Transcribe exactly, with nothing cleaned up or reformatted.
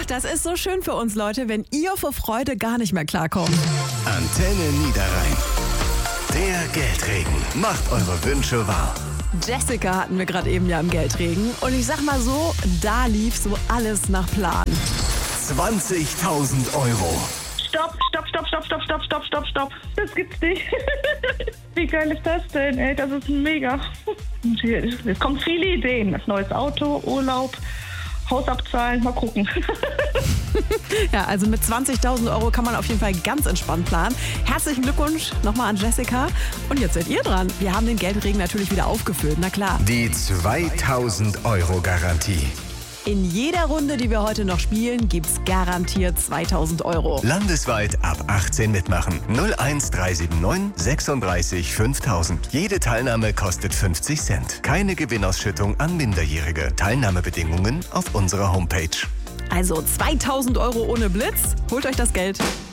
das ist so schön für uns, Leute, wenn ihr vor Freude gar nicht mehr klarkommt. Antenne Niederrhein. Der Geldregen macht eure Wünsche wahr. Jessica hatten wir gerade eben ja im Geldregen. Und ich sag mal so, da lief so alles nach Plan. zwanzigtausend Euro. Stopp, stopp, stopp, stopp, stopp, stopp, stopp, stopp, stopp. Das gibt's nicht. Wie geil ist das denn, ey? Das ist mega. Und hier, es kommen viele Ideen. Das neues Auto, Urlaub, Haus abzahlen, mal gucken. Ja, also mit zwanzigtausend Euro kann man auf jeden Fall ganz entspannt planen. Herzlichen Glückwunsch nochmal an Jessica. Und jetzt seid ihr dran. Wir haben den Geldregen natürlich wieder aufgefüllt, na klar. Die zweitausend Euro Garantie. In jeder Runde, die wir heute noch spielen, gibt's garantiert zweitausend Euro. Landesweit ab achtzehn mitmachen. null eins drei sieben neun sechsunddreißig fünftausend. Jede Teilnahme kostet fünfzig Cent. Keine Gewinnausschüttung an Minderjährige. Teilnahmebedingungen auf unserer Homepage. Also zweitausend Euro ohne Blitz. Holt euch das Geld.